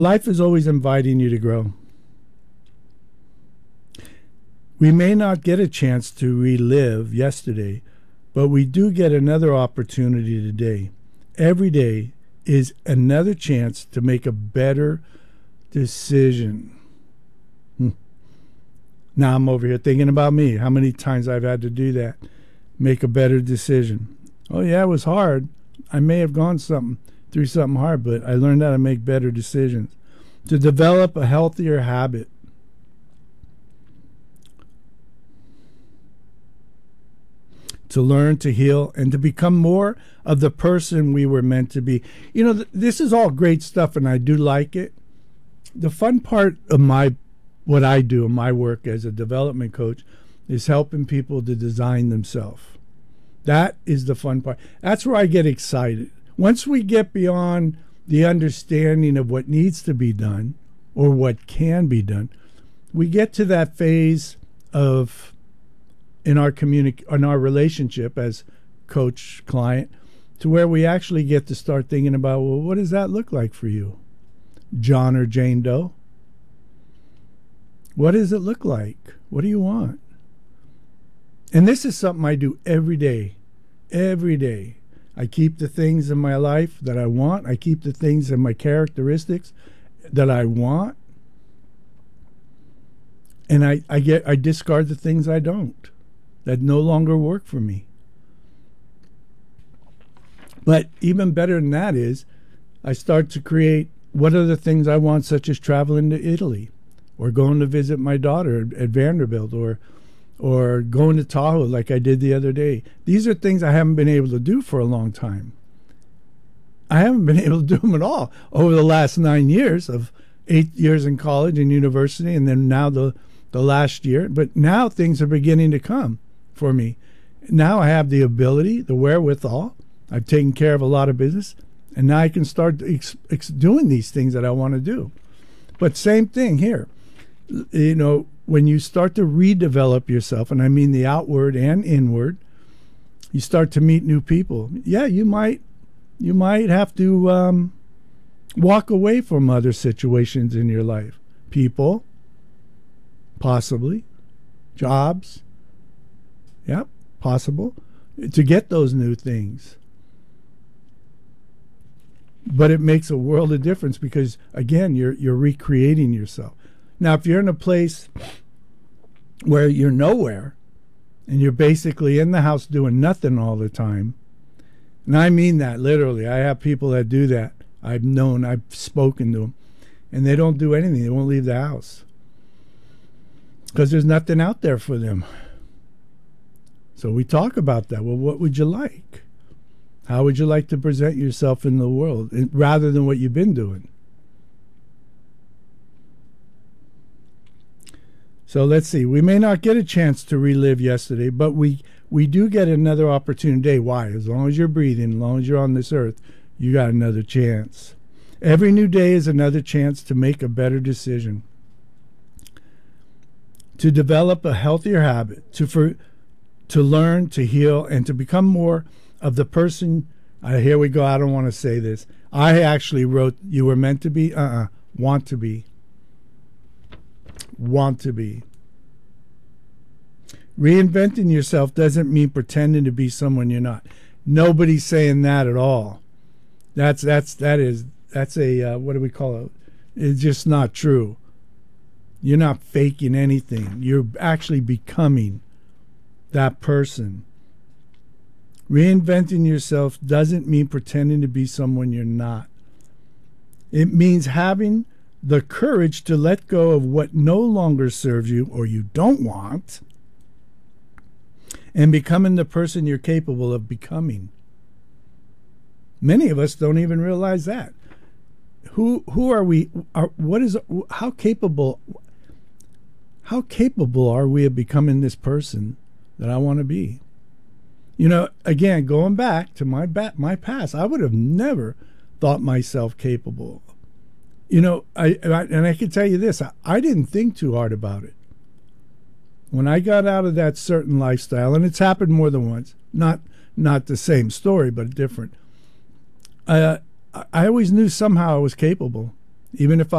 Life is always inviting you to grow. We may not get a chance to relive yesterday, but we do get another opportunity today. Every day is another chance to make a better decision. Now I'm over here thinking about me, how many times I've had to do that. Make a better decision. Oh yeah, it was hard. I may have gone through something hard, but I learned how to make better decisions. To develop a healthier habit. To learn, to heal, and to become more of the person we were meant to be. You know, this is all great stuff, and I do like it. The fun part of what I do in my work as a development coach is helping people to design themselves. That is the fun part. That's where I get excited. Once we get beyond the understanding of what needs to be done or what can be done, we get to that phase of in our relationship as coach client to where we actually get to start thinking about, well, what does that look like for you, John or Jane Doe? What does it look like? What do you want? And this is something I do every day. Every day. I keep the things in my life that I want. I keep the things in my characteristics that I want. And I discard the things I don't, that no longer work for me. But even better than that is I start to create what are the things I want, such as traveling to Italy or going to visit my daughter at Vanderbilt or going to Tahoe like I did the other day. These are things I haven't been able to do for a long time. I haven't been able to do them at all over the last 9 years of 8 years in college and university, and then now the last year. But now things are beginning to come for me. Now I have the ability, the wherewithal. I've taken care of a lot of business, and now I can start doing these things that I want to do. But same thing here. You know, when you start to redevelop yourself, and I mean the outward and inward, you start to meet new people. Yeah, you might have to walk away from other situations in your life. People, possibly, jobs, yeah, possible, to get those new things. But it makes a world of difference because, again, you're recreating yourself. Now, if you're in a place where you're nowhere and you're basically in the house doing nothing all the time, and I mean that literally. I have people that do that. I've spoken to them, and they don't do anything. They won't leave the house because there's nothing out there for them. So we talk about that. Well, what would you like? How would you like to present yourself in the world rather than what you've been doing? So let's see. We may not get a chance to relive yesterday, but we do get another opportunity today. Why? As long as you're breathing, as long as you're on this earth, you got another chance. Every new day is another chance to make a better decision, to develop a healthier habit, to learn, to heal, and to become more of the person. Here we go. I don't want to say this. I actually wrote, you were meant to be, want to be. Want to be. Reinventing yourself doesn't mean pretending to be someone you're not. Nobody's saying that at all. That's a what do we call it? It's just not true. You're not faking anything. You're actually becoming that person. Reinventing yourself doesn't mean pretending to be someone you're not. It means having the courage to let go of what no longer serves you or you don't want and becoming the person you're capable of becoming. Many of us don't even realize that. Who are we? How capable are we of becoming this person that I want to be? You know, again, going back to my past, I would have never thought myself capable. You know, I can tell you this, I didn't think too hard about it. When I got out of that certain lifestyle, and it's happened more than once, not the same story, but different. I always knew somehow I was capable. Even if